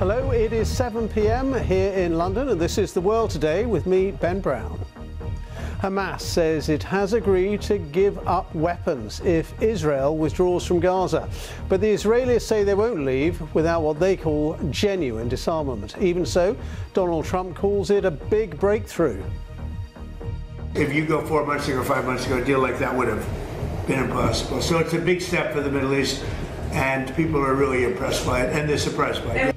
Hello, it is 7 p.m. here in London, and this is The World Today with me, Ben Brown. Hamas says it has agreed to give up weapons if Israel withdraws from Gaza. But the Israelis say they won't leave without what they call genuine disarmament. Even so, Donald Trump calls it a big breakthrough. If you go 4 months ago or 5 months ago, a deal like that would have been impossible. So it's a big step for the Middle East, and people are really impressed by it, and they're surprised by it.